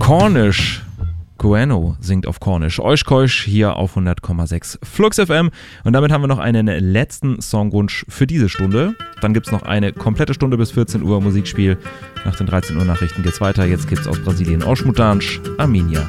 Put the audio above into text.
Cornish. Gueno singt auf Cornish. Euskeusch hier auf 100,6 Flux FM. Und damit haben wir noch einen letzten Songwunsch für diese Stunde. Dann gibt es noch eine komplette Stunde bis 14 Uhr Musikspiel. Nach den 13 Uhr Nachrichten geht's weiter. Jetzt gibt's aus Brasilien Os Mutantes, Arminia.